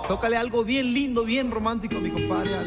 Tócale algo bien lindo, bien romántico a mi compadre.